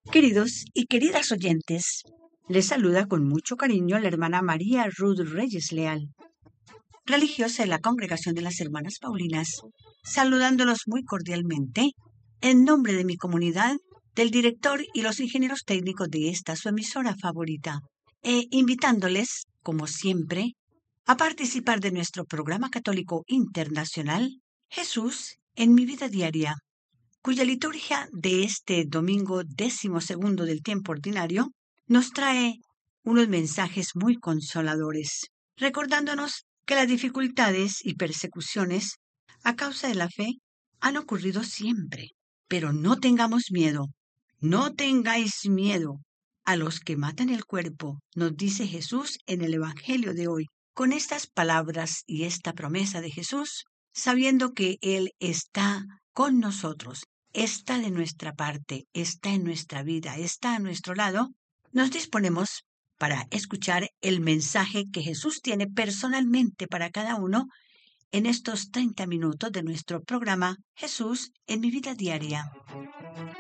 Queridos y queridas oyentes, les saluda con mucho cariño la hermana María Ruth Reyes Leal, religiosa de la Congregación de las Hermanas Paulinas, saludándolos muy cordialmente en nombre de mi comunidad, del director y los ingenieros técnicos de esta su emisora favorita, e invitándoles, como siempre, a participar de nuestro programa católico internacional Jesús en mi vida diaria, cuya liturgia de este domingo 12º del tiempo ordinario nos trae unos mensajes muy consoladores, recordándonos que las dificultades y persecuciones a causa de la fe han ocurrido siempre. Pero no tengamos miedo, no tengáis miedo a los que matan el cuerpo, nos dice Jesús en el Evangelio de hoy. Con estas palabras y esta promesa de Jesús, sabiendo que Él está con nosotros, está de nuestra parte, está en nuestra vida, está a nuestro lado, nos disponemos para escuchar el mensaje que Jesús tiene personalmente para cada uno en estos 30 minutos de nuestro programa Jesús en mi vida diaria.